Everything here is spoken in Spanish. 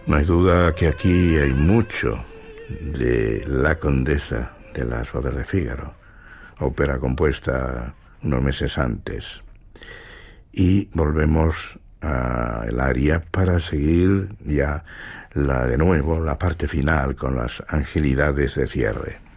No hay duda que aquí hay mucho de La Condesa de las Bodas de Fígaro, ópera compuesta unos meses antes. Y volvemos al aria para seguir ya de nuevo la parte final con las angelidades de cierre.